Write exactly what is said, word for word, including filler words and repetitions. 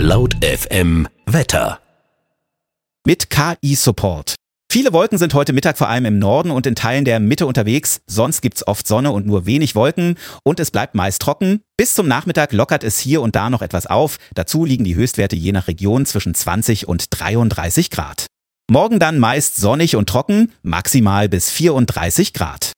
Laut F M Wetter. Mit K I-Support. Viele Wolken sind heute Mittag vor allem im Norden und in Teilen der Mitte unterwegs. Sonst gibt's oft Sonne und nur wenig Wolken. Und es bleibt meist trocken. Bis zum Nachmittag lockert es hier und da noch etwas auf. Dazu liegen die Höchstwerte je nach Region zwischen zwanzig und dreiunddreißig Grad. Morgen dann meist sonnig und trocken, maximal bis vierunddreißig Grad.